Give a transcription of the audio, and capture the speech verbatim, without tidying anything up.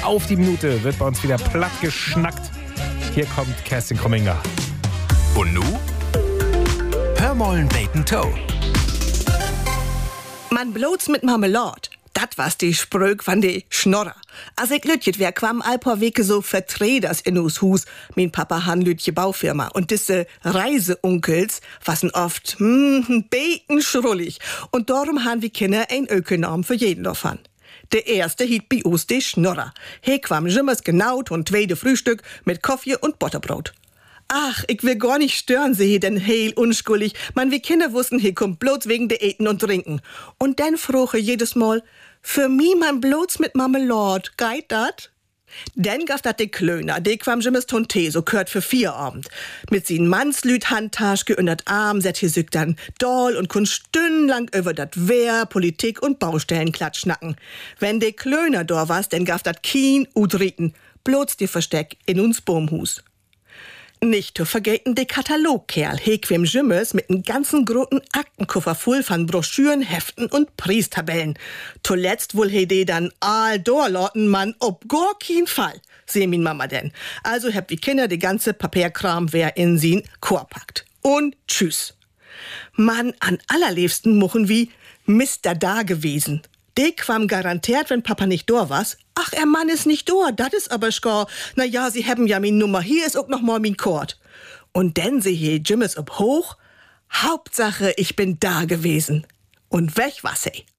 auf die Minute wird bei uns wieder platt geschnackt. Hier kommt Kerstin Komminger. Und nu? Hör mollen Bacon Toe. Man bloß mit Marmelade. Dat was die Spröck van de Schnorrer. Als ich lütjet wär, kwam ein paar Wege so Vertreters in us Hus. Mein Papa han lütje Baufirma. Und diese Reiseunkels wasen oft, hm, beten schrullig. Und darum han wir Kinder ein Ökonom für jeden davon. Der erste hiet bei uns die Schnorrer. He kwam jimmers genaut und tweede Frühstück mit Kaffee und Butterbrot. Ach, ich will gar nicht stören, sie denn heil unschuldig. Man, wie Kinder wussten, he kommt bloß wegen de Eten und Trinken. Und dann froche jedes Mal, für mi man bloß mit Marmelade, geit dat? Dann gaf dat de Klöner, de kwam jimmers Tonte, so gehört für vier Abend. Mit sin Mannslüt Handtaschke und dat Arm, set he süg dann doll und kun stundenlang über dat Wehr, Politik und Baustellen klatschnacken. Wenn de Klöner da was, dann gaf dat Kien udriten, bloß de Versteck in uns Baumhus. Nicht zu vergessen de Katalogkerl, hequem Jimmers mit n ganzen großen Aktenkoffer voll von Broschüren, Heften und Priestabellen. Zuletzt wohl he de dann all dorloten, man, ob gar kein Fall, seh min Mama denn. Also hab wie Kinder de ganze Papierkram wer in sin Korb packt. Und tschüss. Man, an allerliebsten muchen wie Mister Da gewesen. De kwam garantiert, wenn Papa nicht da was. Ach, er Mann ist nicht da, dat is aber schgar. Na ja, sie haben ja min Nummer, hier ist auch noch mal min Kord. Und denn sie hier Jimmers ob hoch. Hauptsache, ich bin da gewesen. Und weg was he.